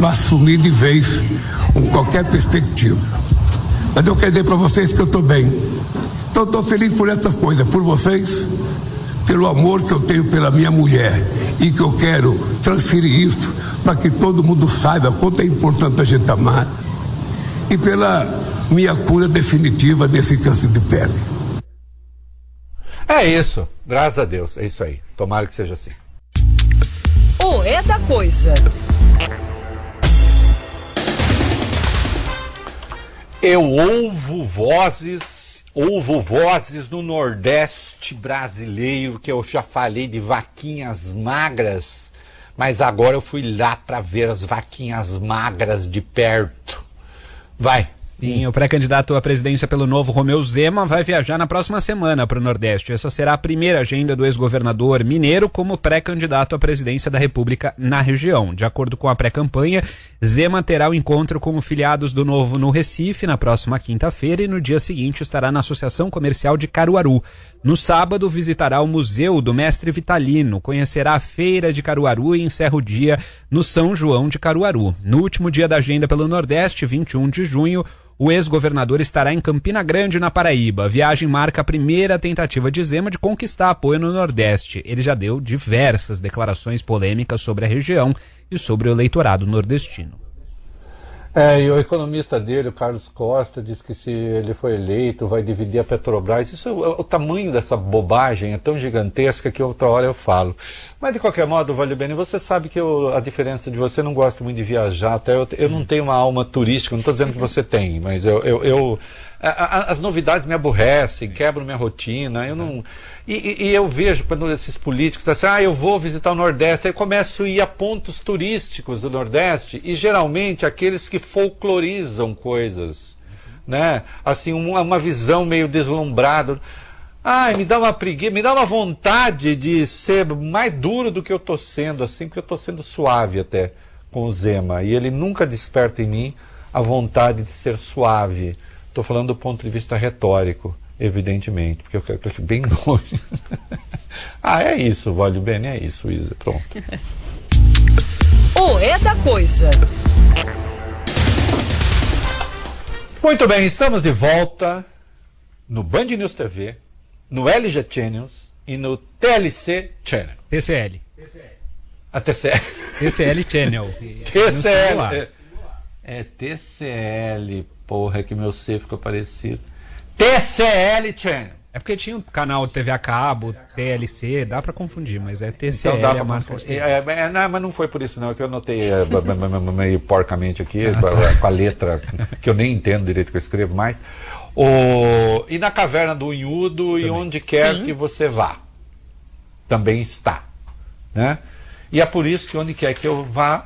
vai assumir de vez com qualquer perspectiva. Mas eu quero dizer para vocês que eu estou bem. Então estou feliz por essas coisas, por vocês, pelo amor que eu tenho pela minha mulher e que eu quero transferir isso para que todo mundo saiba quanto é importante a gente amar, e pela minha cura definitiva desse câncer de pele. É isso, graças a Deus, é isso aí. Tomara que seja assim. O É da Coisa. Eu ouvo vozes no Nordeste brasileiro, que eu já falei de vaquinhas magras, mas agora eu fui lá para ver as vaquinhas magras de perto. Vai. Sim, o pré-candidato à presidência pelo Novo, Romeu Zema, vai viajar na próxima semana para o Nordeste. Essa será a primeira agenda do ex-governador mineiro como pré-candidato à presidência da República na região. De acordo com a pré-campanha, Zema terá o encontro com filiados do Novo no Recife na próxima quinta-feira e no dia seguinte estará na Associação Comercial de Caruaru. No sábado, visitará o Museu do Mestre Vitalino, conhecerá a Feira de Caruaru e encerra o dia no São João de Caruaru. No último dia da agenda pelo Nordeste, 21 de junho, o ex-governador estará em Campina Grande, na Paraíba. A viagem marca a primeira tentativa de Zema de conquistar apoio no Nordeste. Ele já deu diversas declarações polêmicas sobre a região e sobre o eleitorado nordestino. E o economista dele, o Carlos Costa, diz que se ele for eleito vai dividir a Petrobras. Isso, o tamanho dessa bobagem é tão gigantesca que outra hora eu falo. Mas de qualquer modo, Valeu Bene, você sabe que a diferença de você, não gosta muito de viajar, até eu não tenho uma alma turística, não estou dizendo que você tem, mas as novidades me aborrecem, quebram minha rotina, eu não... E eu vejo quando esses políticos assim, eu vou visitar o Nordeste, aí eu começo a ir a pontos turísticos do Nordeste, e geralmente aqueles que folclorizam coisas, né? Assim, uma visão meio deslumbrada. Me dá uma preguiça, me dá uma vontade de ser mais duro do que eu estou sendo, assim, porque eu estou sendo suave até com o Zema, e ele nunca desperta em mim a vontade de ser suave. Estou falando do ponto de vista retórico. Evidentemente, porque eu quero que eu fique bem longe. É isso, Valeu Bene, é isso, Isa, pronto. O É da Coisa. Muito bem, estamos de volta no Band News TV, no LG Channels e no TLC Channel. TCL. A TCL. TCL Channel. TCL. É TCL, porra, é que meu C ficou parecido. TCL Channel. É porque tinha um canal TV a cabo, TLC, dá pra confundir, mas é TCL, então dá a marca. Não, mas não foi por isso não, é que eu anotei meio porcamente aqui, com a letra, que eu nem entendo direito que eu escrevo mais. E na Caverna do Unhudo também. E onde quer Sim. que você vá, também está, né? E é por isso que onde quer que eu vá,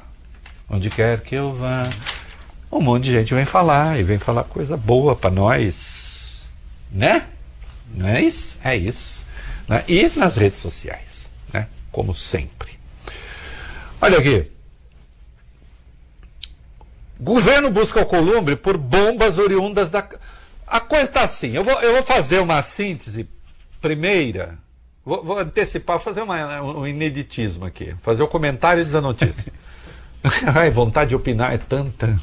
um monte de gente vem falar, e vem falar coisa boa pra nós, né? Não é isso? É isso. Né? E nas redes sociais, né? Como sempre. Olha aqui. Governo busca Alcolumbre por bombas oriundas da... A coisa está assim. Eu vou fazer uma síntese primeira. Vou antecipar, fazer um ineditismo aqui. Fazer o comentário da notícia. Ai, vontade de opinar é tanta...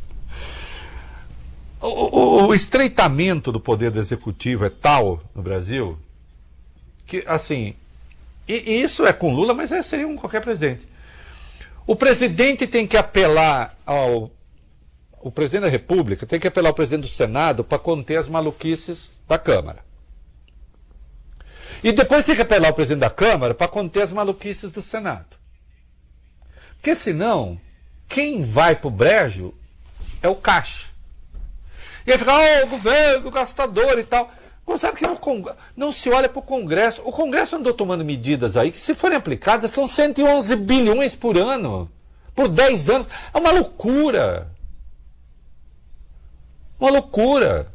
O estreitamento do poder do executivo é tal no Brasil que, assim, e isso é com Lula, mas seria com qualquer presidente. O presidente tem que apelar o presidente da República tem que apelar ao presidente do Senado para conter as maluquices da Câmara. E depois tem que apelar ao presidente da Câmara para conter as maluquices do Senado. Porque senão, quem vai pro brejo é o caixa. E aí fica, o governo, o gastador e tal. Sabe que não se olha para o Congresso. O Congresso andou tomando medidas aí que, se forem aplicadas, são 111 bilhões por ano. Por 10 anos. É uma loucura. Uma loucura.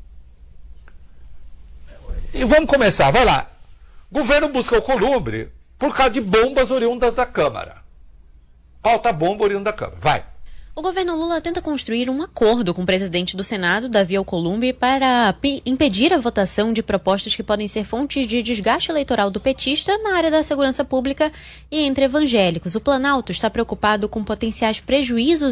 E vamos começar, vai lá. Governo busca Alcolumbre por causa de bombas oriundas da Câmara. Pauta bomba oriunda da Câmara. Vai. O governo Lula tenta construir um acordo com o presidente do Senado, Davi Alcolumbre, para impedir a votação de propostas que podem ser fontes de desgaste eleitoral do petista na área da segurança pública e entre evangélicos. O Planalto está preocupado com potenciais prejuízos